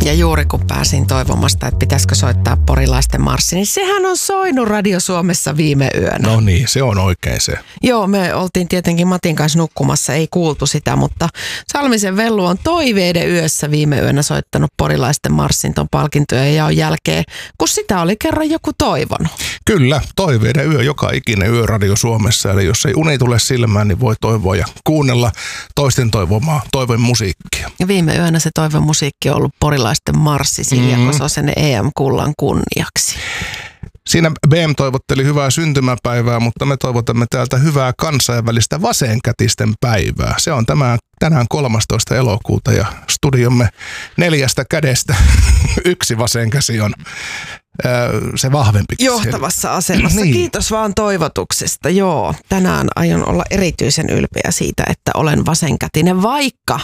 Ja juuri kun pääsin toivomasta, että pitäisikö soittaa porilaisten marssi, niin sehän on soinut Radio Suomessa viime yönä. No niin, se on oikein se. Joo, me oltiin tietenkin Matin kanssa nukkumassa, ei kuultu sitä, mutta Salmisen Vellu on Toiveiden yössä viime yönä soittanut porilaisten marssin ton palkintojen jaon jälkeen, kun sitä oli kerran joku toivonut. Kyllä, Toiveiden yö, joka ikinen yö Radio Suomessa. Eli jos ei uni tule silmään, niin voi toivoa ja kuunnella toisten toivomaa toivon musiikkia. Ja viime yönä se toivon musiikki on ollut porilaisten marssi Silja Kososen EM-kullan kunniaksi. Siinä BM toivotteli hyvää syntymäpäivää, mutta me toivotamme täältä hyvää kansainvälistä vasenkätisten päivää. Se on tänään 13. elokuuta ja studiomme 4 kädestä yksi vasenkäsi on se vahvempi. Johtavassa asemassa. Niin. Kiitos vaan toivotuksesta. Joo, tänään aion olla erityisen ylpeä siitä, että olen vasenkätinen, vaikka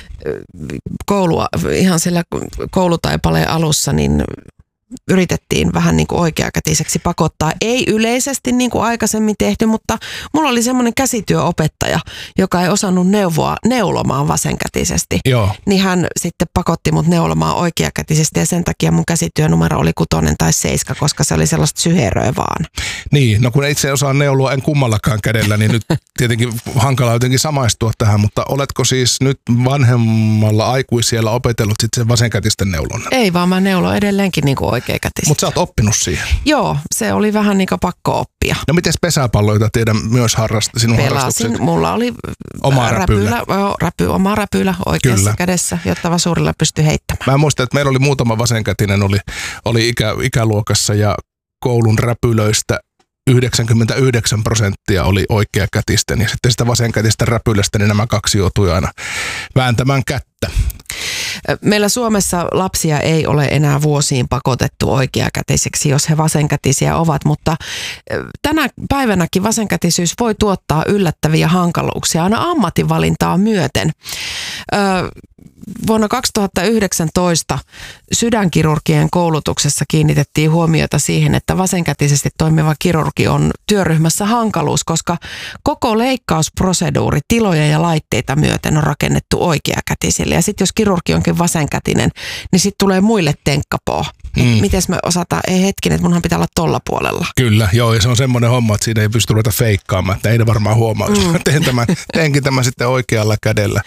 ihan siellä koulutaipaleen alussa niin yritettiin vähän niin kuin oikeakätiseksi pakottaa. Ei yleisesti niin kuin aikaisemmin tehty, mutta mulla oli semmoinen käsityöopettaja, joka ei osannut neuvoa neulomaan vasenkätisesti. Joo. Niin hän sitten pakotti mut neulomaan oikeakätisesti ja sen takia mun käsityönumero oli 6 tai 7, koska se oli sellaista syheröä vaan. Niin, no kun itse osaa neuloa en kummallakaan kädellä, niin nyt tietenkin hankala jotenkin samaistua tähän, mutta oletko siis nyt vanhemmalla aikuisiellä opetellut sitten sen vasenkätisten neulonnan? Ei vaan mä neulon edelleenkin niin kuin oikeakätisesti. Mutta sä oot oppinut siihen? Joo, se oli vähän niin kuin pakko oppia. No mites pesäpalloita tiedän myös sinun harrastukset? Pelasin, mulla oli oma räpylä. Oma räpylä oikeassa kädessä, jotta vasurilla pystyi heittämään. Mä muistan, että meillä oli muutama vasenkätinen oli ikäluokassa ja koulun räpylöistä 99% oli oikeakätisten ja sitten sitä vasenkätistä räpylästä niin nämä 2 joutui aina vääntämään kättä. Meillä Suomessa lapsia ei ole enää vuosiin pakotettu oikeakätiseksi, jos he vasenkätisiä ovat, mutta tänä päivänäkin vasenkätisyys voi tuottaa yllättäviä hankaluuksia aina ammatinvalintaa myöten. Vuonna 2019 sydänkirurgien koulutuksessa kiinnitettiin huomiota siihen, että vasenkätisesti toimiva kirurgi on työryhmässä hankaluus, koska koko leikkausproseduuri tiloja ja laitteita myöten on rakennettu oikeakätisille. Ja sitten jos kirurgi onkin vasenkätinen, niin sitten tulee muille tenkkapoo. Mites me osataan, ei hetkinen, että munhan pitää olla tolla puolella. Kyllä, joo, ja se on semmoinen homma, että siinä ei pysty ruveta feikkaamaan, että ei ne varmaan huomaa, jos teenkin tämän sitten oikealla kädellä.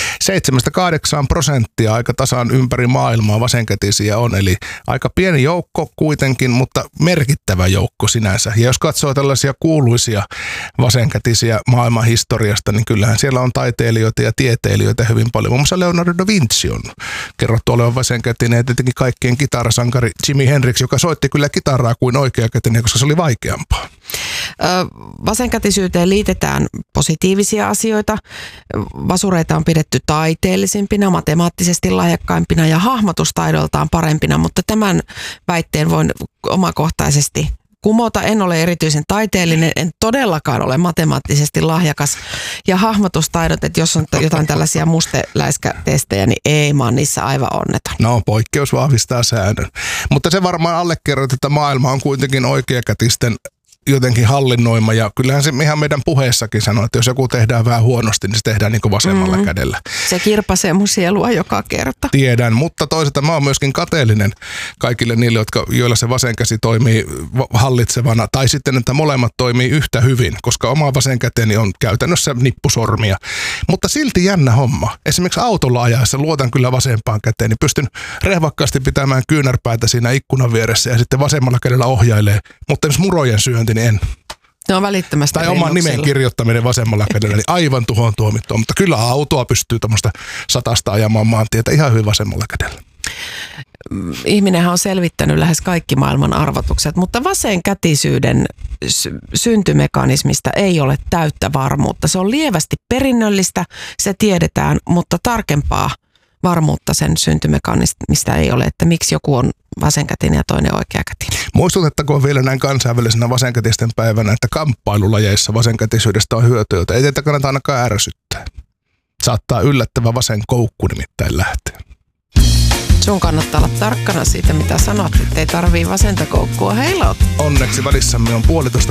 7-8% aika tasan ympäri maailmaa vasenkätisiä on, eli aika pieni joukko kuitenkin, mutta merkittävä joukko sinänsä. Ja jos katsoo tällaisia kuuluisia vasenkätisiä maailman historiasta, niin kyllähän siellä on taiteilijoita ja tieteilijöitä hyvin paljon. Muun muassa Leonardo da Vinci on kerrottu olevan vasenkätinen ja tietenkin kaikkien kitarasankari Jimi Hendrix, joka soitti kyllä kitaraa kuin oikeakätinen, koska se oli vaikeampaa. Vasenkätisyyteen liitetään positiivisia asioita. Vasureita on pidetty taiteellisimpina, matemaattisesti lahjakkaimpina ja hahmotustaidoltaan parempina, mutta tämän väitteen voin omakohtaisesti kumota. En ole erityisen taiteellinen, en todellakaan ole matemaattisesti lahjakas ja hahmotustaidot, että jos on jotain tällaisia musteläiskätestejä, niin ei, mä oon niissä aivan onneton. No, poikkeus vahvistaa säännön. Mutta se varmaan allekirjoittaa, että maailma on kuitenkin oikeakätisten jotenkin hallinnoima ja kyllähän se ihan meidän puheessakin sanoo, että jos joku tehdään vähän huonosti, niin se tehdään niin kuin vasemmalla kädellä. Se kirpasee mun sielua joka kerta. Tiedän, mutta toisaalta mä oon myöskin kateellinen kaikille niille, joilla se vasen käsi toimii hallitsevana tai sitten, että molemmat toimii yhtä hyvin, koska oma vasen käteni on käytännössä nippusormia. Mutta silti jännä homma. Esimerkiksi autolla ajaessa luotan kyllä vasempaan käteen, niin pystyn rehvakkaasti pitämään kyynärpäätä siinä ikkunan vieressä ja sitten vasemmalla kädellä ohjailee, mutta jos murojen syönti, niin en. No välittömästi. Tai oman nimen kirjoittaminen vasemmalla kädellä, niin aivan tuhoon tuomittua, mutta kyllä autoa pystyy tuommoista 100 ajamaan maantietä ihan hyvin vasemmalla kädellä. Ihminenhän on selvittänyt lähes kaikki maailman arvotukset, mutta vasenkätisyyden syntymekanismista ei ole täyttä varmuutta. Se on lievästi perinnöllistä, se tiedetään, mutta tarkempaa varmuutta sen syntymekanismista ei ole, että miksi joku on vasenkätinen ja toinen oikeakätinen. Muistutettakoon vielä näin kansainvälisenä vasenkätisten päivänä, että kamppailulajeissa vasenkätisyydestä on hyötyä, jota ei teitä kannata ainakaan ärsyttää. Saattaa yllättävä vasen koukku nimittäin lähteä. Sun kannattaa olla tarkkana siitä, mitä sanot, ettei tarvii vasenta koukkua heilauttaa. Onneksi välissämme on 1,5